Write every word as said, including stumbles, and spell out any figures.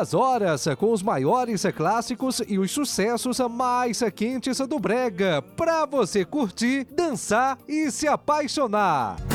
Duas horas com os maiores clássicos e os sucessos mais quentes do brega, pra você curtir, dançar e se apaixonar.